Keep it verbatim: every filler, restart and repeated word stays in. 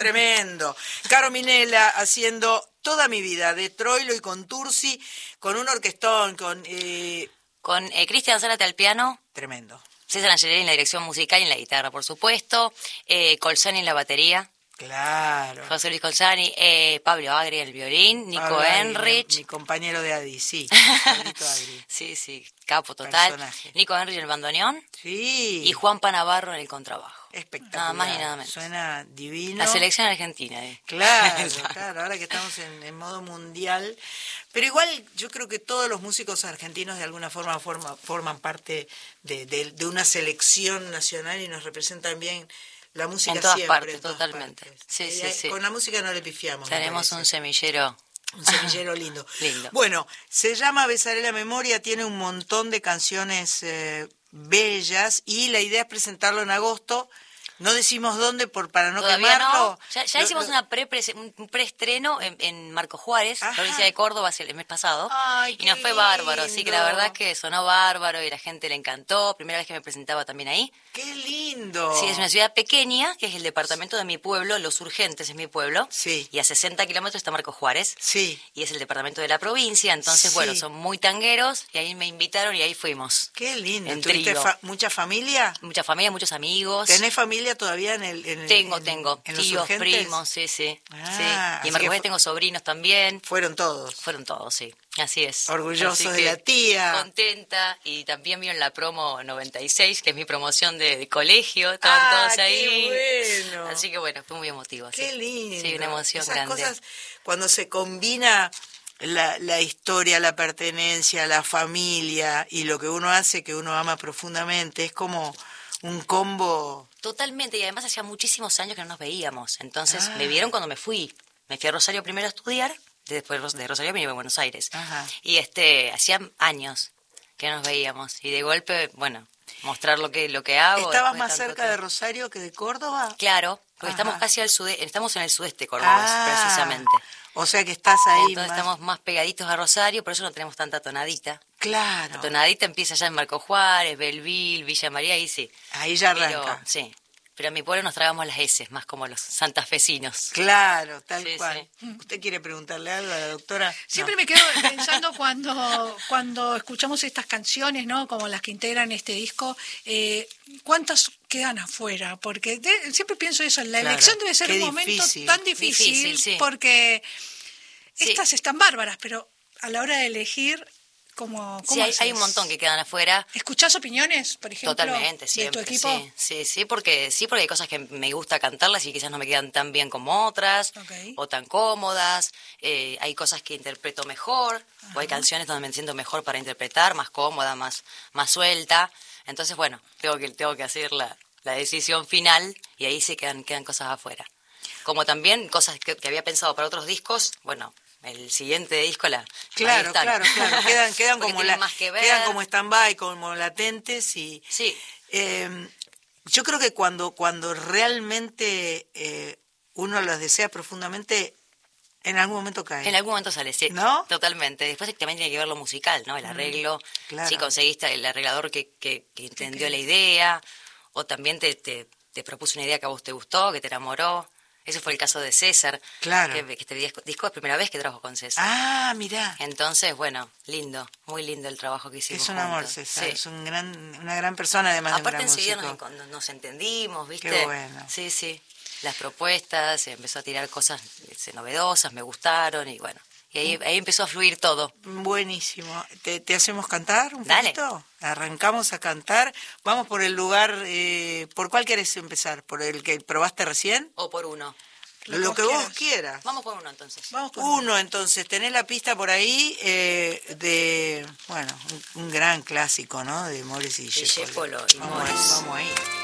tremendo. Caro Minella haciendo Toda mi vida, de Troilo y Contursi, con un orquestón, con... Eh... Con eh, Cristian Zárate al piano. Tremendo. César Angelelli en la dirección musical y en la guitarra, por supuesto. Eh, Colzani en la batería. Claro. José Luis Colzani, eh, Pablo Agri en el violín, Nico Pablo Enrich. Agri, mi compañero de Adi, sí. Agri. Sí, sí, capo total. Personaje. Nico Enrich en el bandoneón. Sí. Y Juan Panavarro en el contrabajo. Espectacular. Nada más y nada menos. Suena divino. La selección argentina. Eh. Claro, claro, ahora que estamos en, en modo mundial. Pero igual yo creo que todos los músicos argentinos de alguna forma forma, forman parte de, de, de una selección nacional y nos representan bien la música en todas siempre. partes, en todas totalmente. Partes. Sí, Y sí, hay, sí. Con la música no le pifiamos. Tenemos un semillero. Un semillero lindo. Lindo. Bueno, se llama Besaré la Memoria, tiene un montón de canciones eh, bellas y la idea es presentarlo en agosto. No decimos dónde por para no Todavía quemarlo. no. Ya, ya lo, hicimos lo... una pre, pre un preestreno en, en Marco Juárez, Ajá. provincia de Córdoba, el mes pasado. Ay, y nos fue lindo. bárbaro. Así que la verdad es que sonó bárbaro y la gente le encantó. Primera vez que me presentaba también ahí. ¡Qué lindo! Sí, es una ciudad pequeña, que es el departamento de mi pueblo, Los Urgentes es mi pueblo. Sí. Y a sesenta kilómetros está Marco Juárez. Sí. Y es el departamento de la provincia. Entonces, Sí. bueno, son muy tangueros. Y ahí me invitaron y ahí fuimos. ¡Qué lindo! En ¿Tuviste trío. fa mucha familia? Mucha familia, muchos amigos. ¿Tenés familia todavía en el...? En el Tengo, en, tengo. en Los Tíos, Urgentes? primos, sí, sí. Ah, sí. Y así en Marco que Juárez fu- tengo sobrinos también. Fueron todos. Fueron todos, sí. Así es. Orgullosos Así de que la tía. Contenta. Y también vieron la promo noventa y seis, que es mi promoción de, de colegio. Estaban Ah, todos qué ahí. bueno. Así que bueno, fue muy emotivo. Qué sí. lindo. Sí, una emoción Esas grande. cosas, cuando se combina la, la historia, la pertenencia, la familia y lo que uno hace, que uno ama profundamente, es como un combo. Totalmente. Y además hacía muchísimos años que no nos veíamos. Entonces Ah. me vieron cuando me fui. Me fui a Rosario primero a estudiar. Después de Rosario me iba a Buenos Aires. Ajá. Y este, hacía años que no nos veíamos. Y de golpe, bueno, mostrar lo que lo que hago. ¿Estabas después más tanto cerca de tiempo. Rosario que de Córdoba? Claro, porque Ajá. estamos casi al sudeste, estamos en el sudeste cordobés, Ah, precisamente. O sea que estás ahí Entonces más... estamos más pegaditos a Rosario, por eso no tenemos tanta tonadita. Claro, La tonadita empieza ya en Marco Juárez, Belville, Villa María, ahí sí. ahí ya Pero, arranca. sí. Pero en mi pueblo nos tragamos las S, más como los santafesinos. Claro, tal Sí, cual. ¿Usted quiere preguntarle algo a la doctora? Siempre No. me quedo pensando cuando, cuando escuchamos estas canciones, ¿no? Como las que integran este disco, eh, ¿cuántas quedan afuera? Porque de- siempre pienso eso, la Claro, elección debe ser qué un momento difícil. tan difícil, Difícil, sí. porque Sí. estas están bárbaras, pero a la hora de elegir, ¿cómo, Sí, cómo hay, hay un haces? montón que quedan afuera. ¿Escuchás opiniones, por ejemplo, Totalmente, de tu siempre, equipo? sí, sí, sí, porque sí, porque hay cosas que me gusta cantarlas y quizás no me quedan tan bien como otras, Ok. o tan cómodas, eh, hay cosas que interpreto mejor, o hay canciones donde me siento mejor para interpretar, más cómoda, más, más suelta, entonces bueno, tengo que, tengo que hacer la, la decisión final y ahí sí quedan, quedan cosas afuera. Como también cosas que, que había pensado para otros discos, bueno, el siguiente disco la ahí Claro, están. claro, claro. Quedan, quedan Porque como tienen la, más que ver. quedan como stand-by, como latentes y Sí. eh, yo creo que cuando cuando realmente eh, uno los desea profundamente, en algún momento cae. En algún momento sale, sí. ¿No? Totalmente. Después también tiene que ver lo musical, ¿no? El arreglo. claro. Si conseguiste el arreglador que, que, que entendió la idea, o también te, te, te propuso una idea que a vos te gustó, que te enamoró. Ese fue el caso de César. Claro. Que, que este disco, disco es primera vez que trabajo con César. Ah, mirá. Entonces, bueno, lindo. Muy lindo el trabajo que hicimos Es un amor, juntos. César. Sí. Es un gran, una gran persona, además Aparte de un gran enseguida músico. nos, nos entendimos, ¿viste? Qué bueno. Sí, sí. Las propuestas, empezó a tirar cosas este, novedosas, me gustaron y bueno. Y ahí, ahí empezó a fluir todo. Buenísimo. ¿Te, te hacemos cantar un Dale. poquito? Arrancamos a cantar. Vamos por el lugar. Eh, ¿Por cuál querés empezar? ¿Por el que probaste recién? O por uno. Lo, Lo que que vos quieras. quieras. Vamos por uno entonces. Vamos con Uno, entonces, tenés la pista por ahí eh, de, bueno, un, un gran clásico, ¿no? De Morris y Discepolo Discepolo. y Vamos, Morris. vamos ahí.